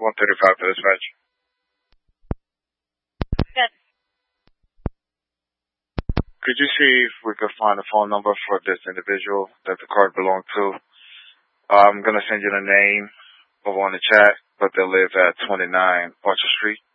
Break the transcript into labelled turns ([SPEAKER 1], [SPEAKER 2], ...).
[SPEAKER 1] 135 to dispatch.
[SPEAKER 2] Good.
[SPEAKER 1] Could you see if we could find a phone number for this individual that the card belonged to? I'm going to send you the name over on the chat, but they live at 29 Orchard Street.